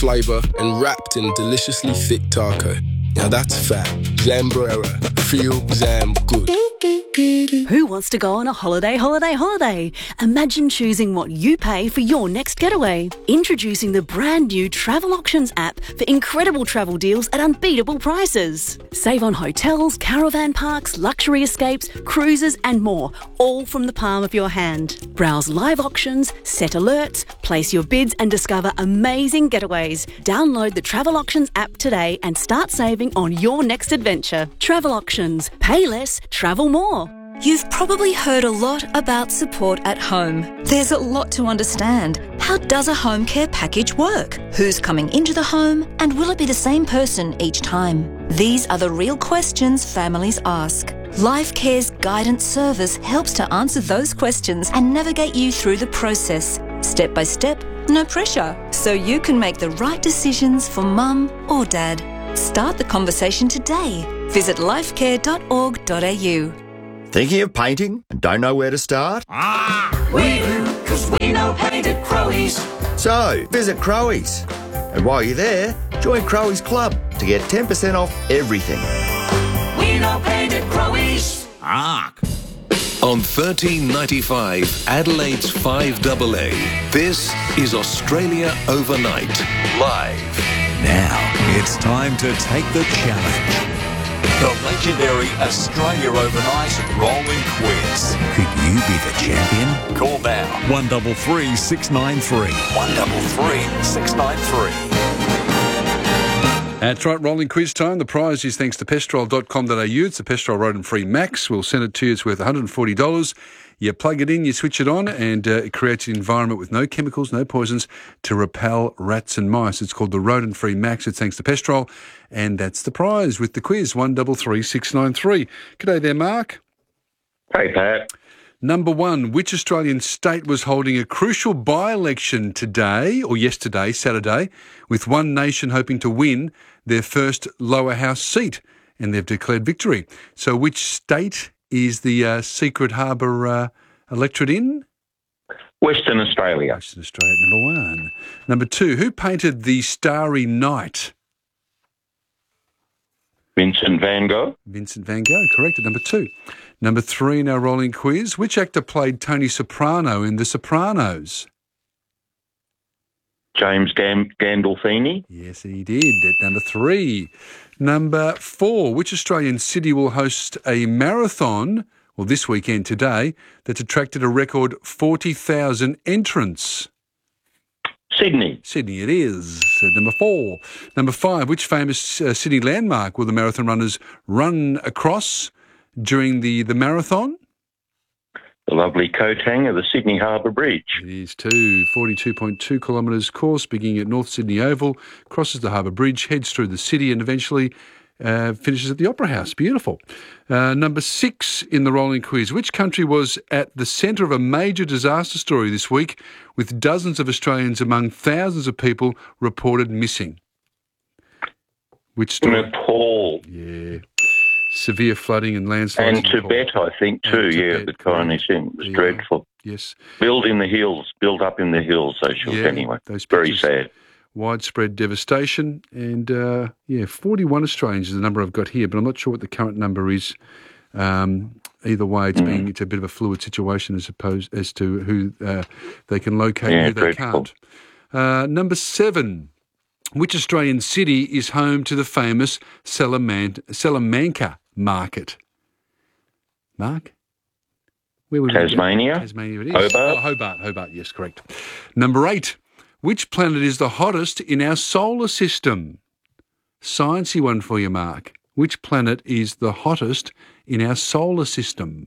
flavour and wrapped in deliciously thick taco. Now that's fat. Zambrera. Feel Zam good. Who wants to go on a holiday? Imagine choosing what you pay for your next getaway. Introducing the brand new Travel Auctions app for incredible travel deals at unbeatable prices. Save on hotels, caravan parks, luxury escapes, cruises and more, all from the palm of your hand. Browse live auctions, set alerts, place your bids and discover amazing getaways. Download the Travel Auctions app today and start saving on your next adventure. Travel Auctions. Pay less, travel more. You've probably heard a lot about support at home. There's a lot to understand. How does a home care package work? Who's coming into the home? And will it be the same person each time? These are the real questions families ask. Life Care's guidance service helps to answer those questions and navigate you through the process. Step by step, no pressure. So you can make the right decisions for mum or dad. Start the conversation today. Visit lifecare.org.au. Thinking of painting and don't know where to start? We do, 'cause we know paint at Crowies. So, visit Crowies. And while you're there, join Crowies Club to get 10% off everything. We know paint at Crowies. On 1395, Adelaide's 5AA, this is Australia Overnight, live. Now, it's time to take the challenge. The legendary Australia Overnight Rolling Quiz. Could you be the champion? Call now. 133 693. 133 693. That's right, rolling quiz time. The prize is thanks to pestrol.com.au. It's the Pestrol Rodent Free Max. We'll send it to you. It's worth $140. You plug it in, you switch it on, and it creates an environment with no chemicals, no poisons to repel rats and mice. It's called the Rodent Free Max. It's thanks to Pestrol, and that's the prize with the quiz, 133693. G'day there, Mark. Hey, Pat. Number one, which Australian state was holding a crucial by-election today, or yesterday, Saturday, with One Nation hoping to win their first lower house seat, and they've declared victory. So which state is the Secret Harbour electorate in? Western Australia. Western Australia, number one. Number two, who painted the Starry Night? Vincent van Gogh. Vincent van Gogh, correct at number two. Number three in our rolling quiz, which actor played Tony Soprano in The Sopranos? James Gandolfini. Yes, he did at number three. Number four, which Australian city will host a marathon, well, this weekend today, that's attracted a record 40,000 entrants? Sydney. Sydney it is. Number four. Number five, which famous Sydney landmark will the marathon runners run across during the marathon? The lovely Kotang of the Sydney Harbour Bridge. It is too. 42.2 kilometres course, beginning at North Sydney Oval, crosses the Harbour Bridge, heads through the city and eventually finishes at the Opera House. Beautiful. Number six in the rolling quiz. Which country was at the centre of a major disaster story this week with dozens of Australians among thousands of people reported missing? Which story? Nepal. Yeah. Severe flooding and landslides. And Tibet, I think, too. Tibet, the Kony thing. It was dreadful. Yes. Built up in the hills, they should. Anyway, those very pictures, sad. Widespread devastation. And, 41 Australians is the number I've got here, but I'm not sure what the current number is. Either way, it's a bit of a fluid situation as to who they can locate and who they can't. Number seven. Which Australian city is home to the famous Salamanca market? Mark? Where would Tasmania? Tasmania it is. Hobart? Hobart, yes, correct. Number eight. Which planet is the hottest in our solar system? Sciencey one for you, Mark. Which planet is the hottest in our solar system?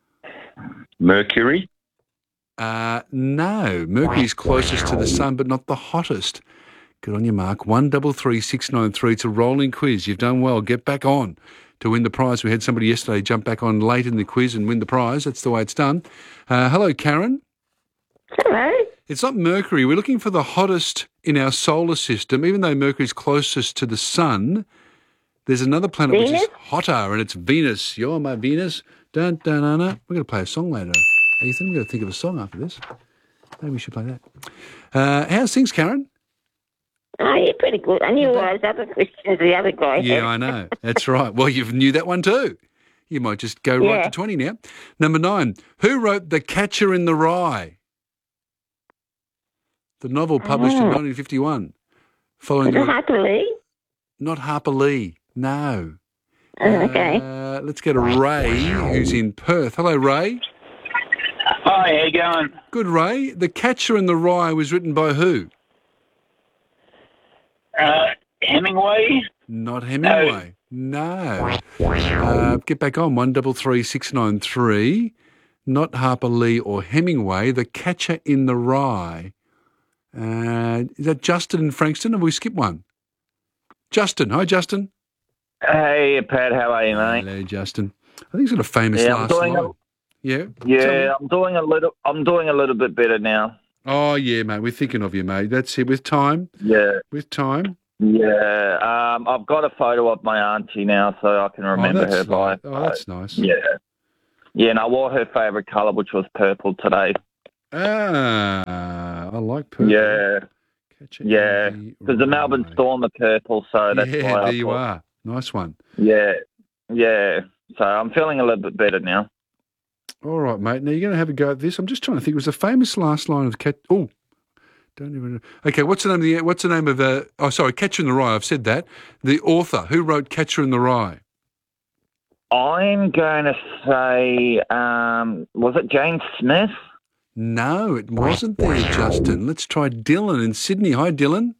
Mercury? No. Mercury is closest to the sun, but not the hottest. Good on you, Mark. 133693. It's a rolling quiz. You've done well. Get back on to win the prize. We had somebody yesterday jump back on late in the quiz and win the prize. That's the way it's done. Hello, Karen. Hello. It's not Mercury. We're looking for the hottest in our solar system. Even though Mercury's closest to the sun, there's another planet Venus? which is hotter, and it's Venus. You're my Venus. Dun, dun, dun, dun. We're going to play a song later. Ethan, we're going to think of a song after this. Maybe we should play that. How's things, Karen? Oh, you're pretty good. I knew all those other questions the other guy Yeah, had. I know. That's right. Well, you knew that one too. You might just go right Yeah. to 20 now. Number 9. Who wrote The Catcher in the Rye? The novel published in 1951. Following Was it Harper Lee? Not Harper Lee. No. Okay. Let's go to Ray, who's in Perth. Hello, Ray. Hi, how you going? Good, Ray. The Catcher in the Rye was written by who? Hemingway? Not Hemingway. No. Get back on. 133693. Not Harper Lee or Hemingway. The Catcher in the Rye. Is that Justin in Frankston? Have we skipped one? Justin. Hi, Justin. Hey, Pat, how are you, mate? Hello, Justin. I think he's got a famous last line. Yeah. Yeah, I'm doing a little bit better now. Oh yeah, mate. We're thinking of you, mate. That's it. With time. Yeah. With time. Yeah. I've got a photo of my auntie now, so I can remember her by. Oh, that's nice. Yeah. Yeah, and I wore her favourite colour, which was purple today. I like purple. Yeah. Yeah, because the Melbourne Storm are purple, so that's why. There you are. Nice one. Yeah. Yeah. So I'm feeling a little bit better now. All right, mate. Now you're going to have a go at this. I'm just trying to think. It was a famous last line of don't even know. Okay, what's the name of the? Oh, sorry, Catcher in the Rye. I've said that. The author who wrote Catcher in the Rye. I'm going to say, was it James Smith? No, it wasn't there, Justin. Let's try Dylan in Sydney. Hi, Dylan.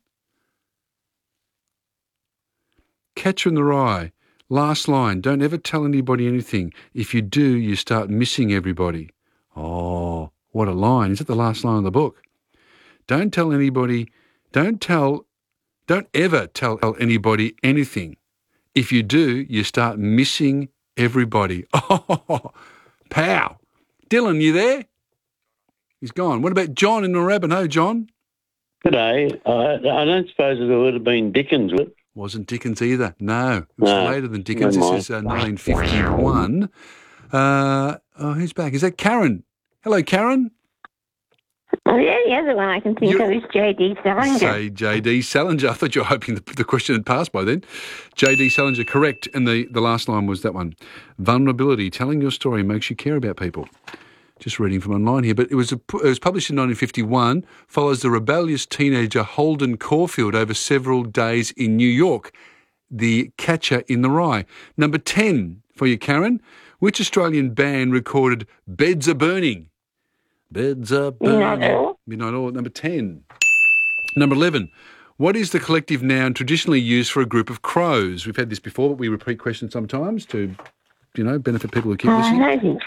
Catcher in the Rye. Last line. Don't ever tell anybody anything. If you do, you start missing everybody. Oh, what a line. Is that the last line of the book? Don't tell anybody. Don't ever tell anybody anything. If you do, you start missing everybody. Oh, pow. Dylan, you there? He's gone. What about John in Moorabbin? Hey, John. G'day. I don't suppose it would have been Dickens, would it? Wasn't Dickens either. No, it was later than Dickens. Never This is 1951. Who's back? Is that Karen? Hello, Karen. Oh, yeah, the other one I can think of is J.D. Salinger. Say J.D. Salinger. I thought you were hoping the question had passed by then. J.D. Salinger, correct. And the last line was that one. Vulnerability. Telling your story makes you care about people. Just reading from online here, but it was published in 1951, follows the rebellious teenager Holden Caulfield over several days in New York. The Catcher in the Rye. Number 10 for you, Karen. Which Australian band recorded Beds Are Burning? Beds Are Burning. Midnight Oil. Number 10. Number 11. What is the collective noun traditionally used for a group of crows? We've had this before, but we repeat questions sometimes to, benefit people who keep listening.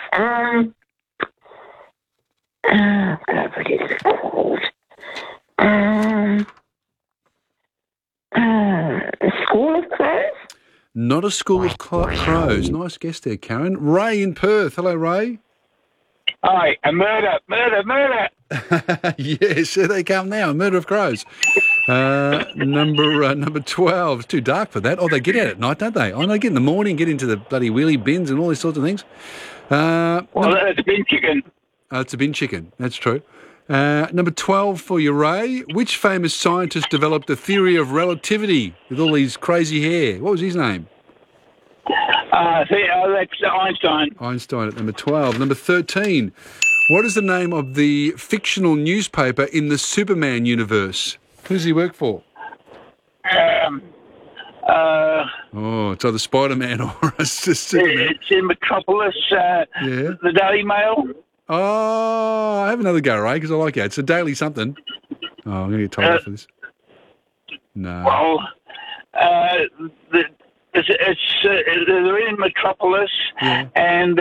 God, what is it called? A school of crows? Not a school of crows. Nice guess there, Karen. Ray in Perth. Hello, Ray. Hi, a murder. Yes, here they come now. A murder of crows. Number 12. It's too dark for that. Oh, they get out at night, don't they? Oh, they get in the morning, get into the bloody wheelie bins and all these sorts of things. That's a bin chicken. It's a bin chicken. That's true. Number 12 for you, Ray. Which famous scientist developed the theory of relativity with all these crazy hair? What was his name? That's Einstein. Einstein at number 12. Number 13. What is the name of the fictional newspaper in the Superman universe? Who does he work for? It's either Spider-Man or Superman. It's in Metropolis, the Daily Mail. Oh, I have another go, Ray, because I like it. It's a daily something. Oh, I'm going to get told off for this. No. Well, they're in Metropolis, and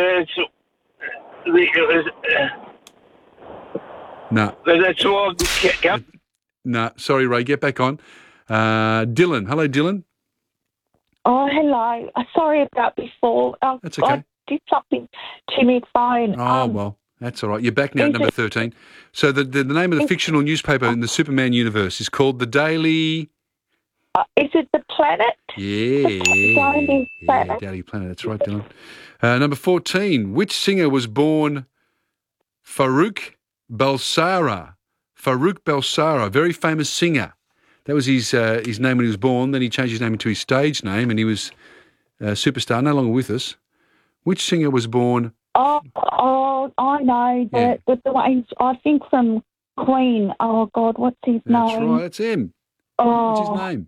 no. That's all. No, sorry, Ray. Get back on. Dylan. Hello, Dylan. Oh, hello. Sorry about before. That's okay. I did something to my phone. Oh, well, that's all right. You're back now at number 13. So the name of the fictional newspaper in the Superman universe is called The Daily... is it The Planet? Yeah. Daily Planet. Daily Planet. That's right, Dylan. Number 14. Which singer was born Farouk Balsara? Farouk Balsara, very famous singer. That was his name when he was born. Then he changed his name into his stage name, and he was a superstar, no longer with us. Which singer was born? Oh, I know. But the way, I think from Queen. Oh, God, what's his name? That's right, that's him. What's his name?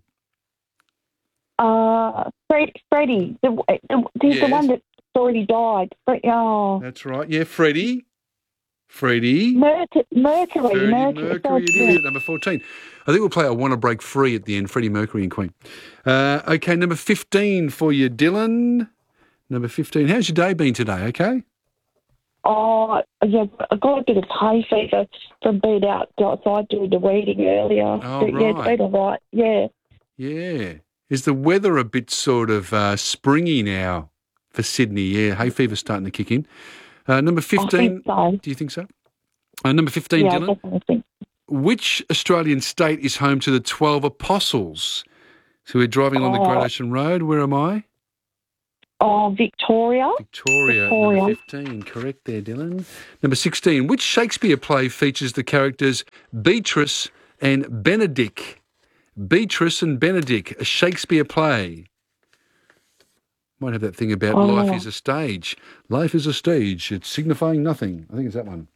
Freddie. He's the one that's already died. That's right. Yeah, Freddie. Mercury. Mercury, it is, number 14. I think we'll play I Wanna Break Free at the end, Freddie Mercury and Queen. Okay, number 15 for you, Dylan. Number 15. How's your day been today, okay? Oh, yeah, I got a bit of hay fever from being outside doing the weeding earlier. Oh, but, yeah, it's been all right, yeah. Yeah. Is the weather a bit sort of springy now for Sydney? Yeah, hay fever's starting to kick in. Number 15. I think so. Do you think so? Number 15, yeah, Dylan. I definitely think so. Which Australian state is home to the 12 Apostles? So we're driving along the Great Ocean Road. Where am I? Oh, Victoria. Victoria. Number 15. Correct there, Dylan. Number 16. Which Shakespeare play features the characters Beatrice and Benedick? Beatrice and Benedick, a Shakespeare play. Might have that thing about life is a stage. Life is a stage. It's signifying nothing. I think it's that one.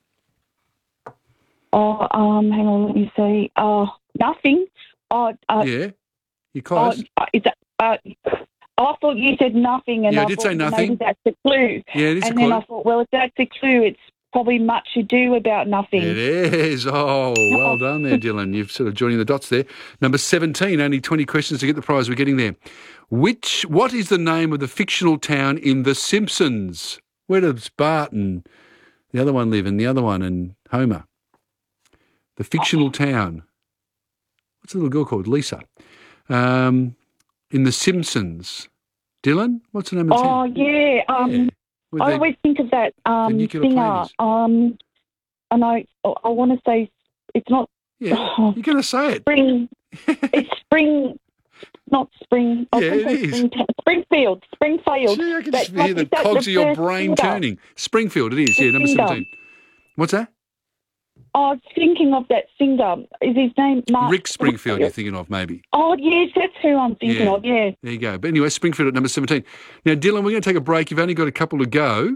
Oh, hang on, let me see. Nothing. Yeah, you're close. I thought you said nothing, and yeah, I thought did say nothing. Maybe that's a clue. Yeah, it is and a clue. And then I thought, well, if that's a clue, it's probably much ado about nothing. It is. Oh, well done there, Dylan. You've sort of joining the dots there. Number 17, only 20 questions to get the prize. We're getting there. What is the name of the fictional town in The Simpsons? Where does Bart and the other one live, and the other one and Homer? The fictional town. What's the little girl called? Lisa. In The Simpsons. Dylan, what's the name of the town? Oh, yeah. I always think of that singer. And I want to say it's not. Yeah, you're going to say it. Spring. It's Spring. Not Spring. Yeah, it is. Springfield. Gee, I can just hear the cogs of your brain turning. Springfield, it is. Yeah, number 17. What's that? I was thinking of that singer. Is his name Mark? Rick Springfield you're thinking of, maybe. Oh, yes, that's who I'm thinking of, yeah. There you go. But anyway, Springfield at number 17. Now, Dylan, we're going to take a break. You've only got a couple to go,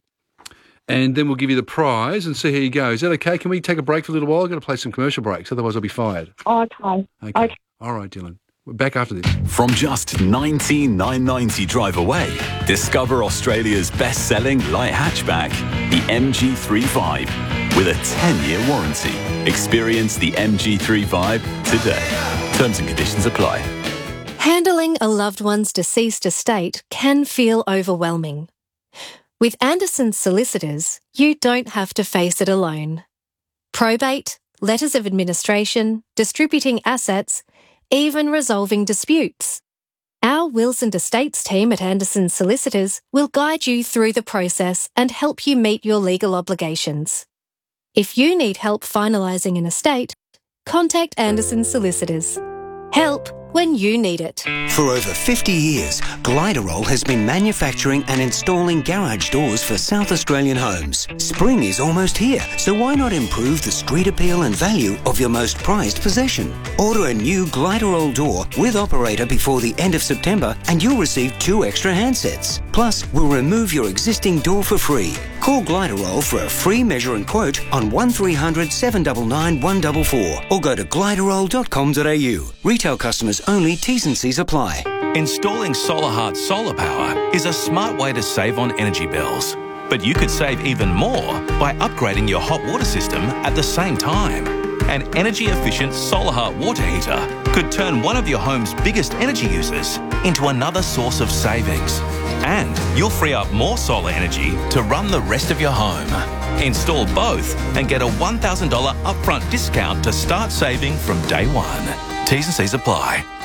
and then we'll give you the prize and see how you go. Is that okay? Can we take a break for a little while? I've got to play some commercial breaks, otherwise I'll be fired. Okay. All right, Dylan. We're back after this. From just $19,990 drive away, discover Australia's best-selling light hatchback, the MG35, with a 10-year warranty. Experience the MG35 today. Terms and conditions apply. Handling a loved one's deceased estate can feel overwhelming. With Anderson's Solicitors, you don't have to face it alone. Probate, letters of administration, distributing assets, even resolving disputes. Our wills and estates team at Anderson's Solicitors will guide you through the process and help you meet your legal obligations. If you need help finalising an estate, contact Anderson's Solicitors. Help when you need it. For over 50 years, Gliderol has been manufacturing and installing garage doors for South Australian homes. Spring is almost here, so why not improve the street appeal and value of your most prized possession? Order a new Gliderol door with operator before the end of September and you'll receive 2 extra handsets. Plus, we'll remove your existing door for free. Call Gliderol for a free measure and quote on 1300 799 144 or go to gliderol.com.au. Retail customers only. T's and C's apply. Installing SolarHeart solar power is a smart way to save on energy bills. But you could save even more by upgrading your hot water system at the same time. An energy-efficient SolarHeart water heater could turn one of your home's biggest energy users into another source of savings. And you'll free up more solar energy to run the rest of your home. Install both and get a $1,000 upfront discount to start saving from day one. T's and C's apply.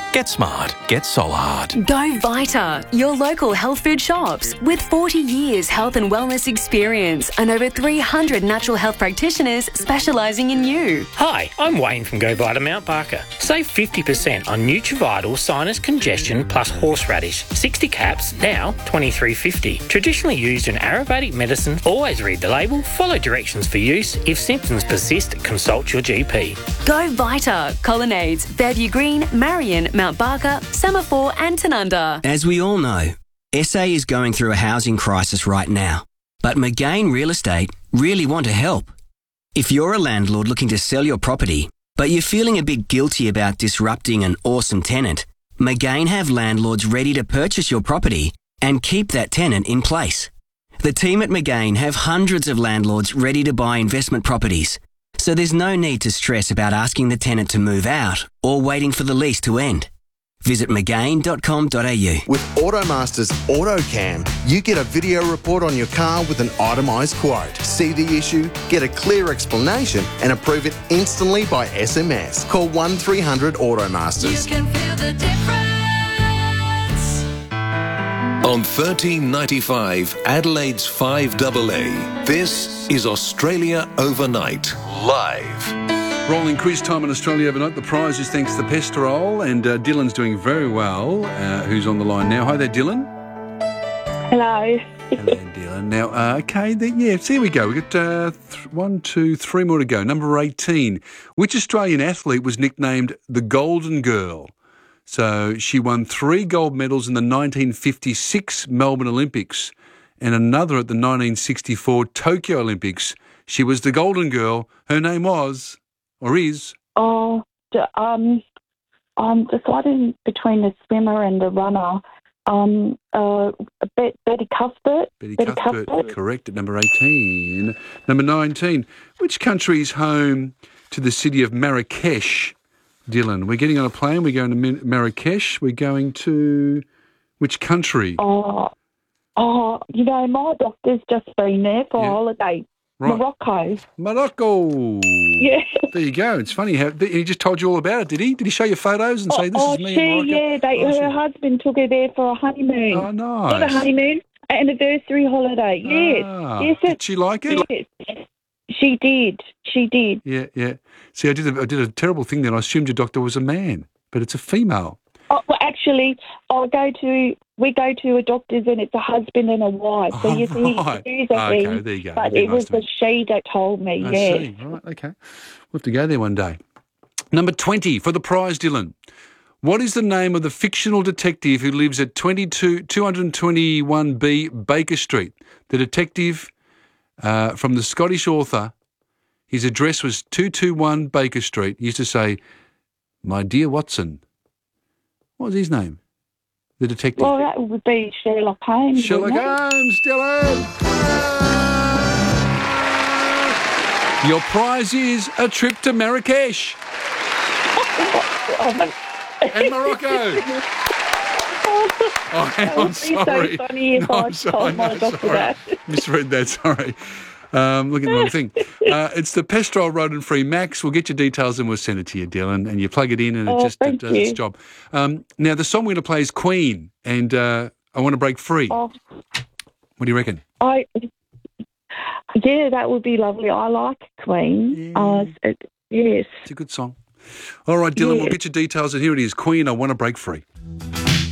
Get smart. Get Solahard. Go Vita, your local health food shops. With 40 years health and wellness experience and over 300 natural health practitioners specialising in you. Hi, I'm Wayne from Go Vita Mount Barker. Save 50% on Nutrivital Sinus Congestion plus Horseradish. 60 caps, now $23.50. Traditionally used in Ayurvedic medicine. Always read the label, follow directions for use. If symptoms persist, consult your GP. Go Vita, Colonnades, Fairview Green, Marion, Mount Barker, Semaphore and Tanunda. As we all know, SA is going through a housing crisis right now, but McGain Real Estate really want to help. If you're a landlord looking to sell your property, but you're feeling a bit guilty about disrupting an awesome tenant, McGain have landlords ready to purchase your property and keep that tenant in place. The team at McGain have hundreds of landlords ready to buy investment properties, so there's no need to stress about asking the tenant to move out or waiting for the lease to end. Visit McGain.com.au. With Automasters AutoCam, you get a video report on your car with an itemised quote. See the issue, get a clear explanation and approve it instantly by SMS. Call 1300 Automasters. You can feel the difference. On 1395 Adelaide's 5AA, this is Australia Overnight, live. Rolling quiz time in Australia Overnight. The prize is thanks to Pestrol, and Dylan's doing very well, who's on the line now. Hi there, Dylan. Hello. Hello, Dylan. Now, okay, so here we go. We've got 1, 2, 3 more to go. Number 18. Which Australian athlete was nicknamed the Golden Girl? So she won 3 gold medals in the 1956 Melbourne Olympics and another at the 1964 Tokyo Olympics. She was the Golden Girl. Her name was, or is? I'm deciding between the swimmer and the runner. Betty Cuthbert. Betty Cuthbert, correct, at number 18. Number 19. Which country is home to the city of Marrakesh? Dylan, we're getting on a plane. We're going to Marrakesh. We're going to which country? My doctor's just been there for a holiday. Right. Morocco. Yeah. There you go. It's funny how he just told you all about it, did he? Did he show you photos and say, this is me in Morocco? Her husband took her there for a honeymoon. Oh, nice. Not a honeymoon, an anniversary holiday. Yes. Yes. Did she like it? Yes. She did. Yeah. See, I did a terrible thing then. I assumed your doctor was a man, but it's a female. Oh, well, actually, we go to a doctor's and it's a husband and a wife. So you see, okay, there you go. But it was the she that told me, I see. Right, okay. We'll have to go there one day. Number 20 for the prize, Dylan. What is the name of the fictional detective who lives at 221B Baker Street? The detective from the Scottish author, his address was 221 Baker Street. He used to say, "My dear Watson." What was his name? The detective. Well, that would be Sherlock Holmes. Sherlock Holmes, Dylan. Your prize is a trip to Marrakesh. And Morocco. I'm sorry. So funny if I told my doctor that. Misread that, sorry. Look at the wrong thing. It's the Pestrol Rodent-Free Max. We'll get your details and we'll send it to you, Dylan, and you plug it in and it just does its job. Now, the song we're going to play is Queen, and I Want to Break Free. What do you reckon? Yeah, that would be lovely. I like Queen. Yes. It's a good song. All right, Dylan, we'll get your details, and here it is, Queen, I Want to Break Free.